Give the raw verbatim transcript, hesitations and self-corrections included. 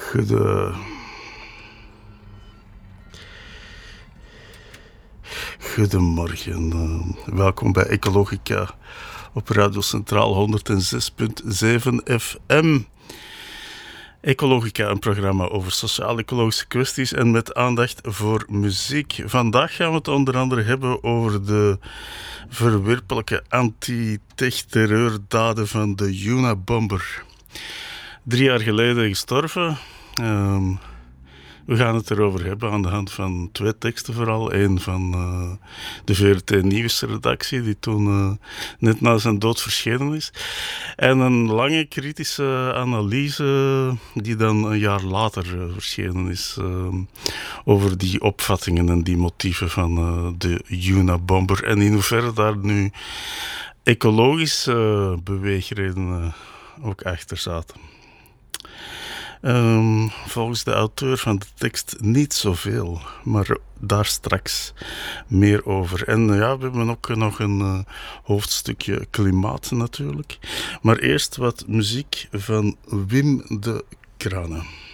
Goede... Goedemorgen. Uh, welkom bij Ecologica op Radio Centraal honderdzes komma zeven F M. Ecologica, een programma over sociaal-ecologische kwesties en met aandacht voor muziek. Vandaag gaan we het onder andere hebben over de verwerpelijke anti-tech-terreurdaden van de Unabomber. Drie jaar geleden gestorven. Um, we gaan het erover hebben aan de hand van twee teksten vooral. Eén van uh, de V R T Nieuwsredactie, die toen uh, net na zijn dood verschenen is. En een lange kritische analyse die dan een jaar later uh, verschenen is. Uh, over die opvattingen en die motieven van uh, de Unabomber. En in hoeverre daar nu ecologische uh, beweegredenen ook achter zaten. Um, volgens de auteur van de tekst niet zoveel, maar daar straks meer over. En ja, we hebben ook nog een uh, hoofdstukje klimaat natuurlijk. Maar eerst wat muziek van Wim de Kranen.